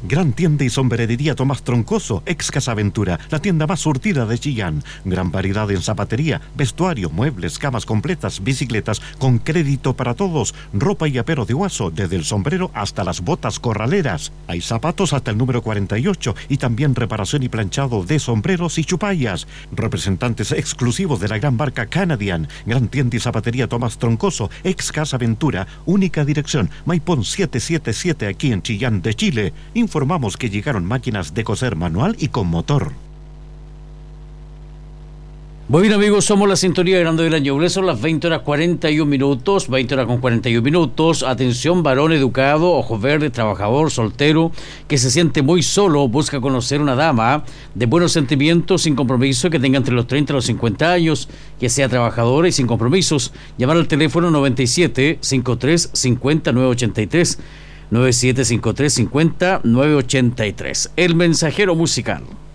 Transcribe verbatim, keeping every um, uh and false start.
Gran tienda y sombrerería Tomás Troncoso, ex Casa Ventura, la tienda más surtida de Chillán. Gran variedad en zapatería, vestuario, muebles, camas completas, bicicletas, con crédito para todos, ropa y apero de Guaso, desde el sombrero hasta las botas corraleras. Hay zapatos hasta el número cuarenta y ocho y también reparación y planchado de sombreros y chupallas. Representantes exclusivos de la gran marca Canadian. Gran tienda y zapatería Tomás Troncoso, ex Casa Ventura, única dirección, Maipón setecientos setenta y siete aquí en Chillán de Chile. Informamos que llegaron máquinas de coser manual y con motor. Muy bien, amigos, somos la sintonía grande del año. Son las veinte horas cuarenta y un minutos, veinte horas con cuarenta y un minutos. Atención, varón educado, ojos verdes, trabajador, soltero, que se siente muy solo, busca conocer una dama de buenos sentimientos, sin compromiso, que tenga entre los treinta y los cincuenta años, que sea trabajadora y sin compromisos. Llamar al teléfono noventa y siete, cincuenta y tres, cincuenta, novecientos ochenta y tres, noventa y siete, cincuenta y tres, cincuenta, novecientos ochenta y tres. El mensajero musical.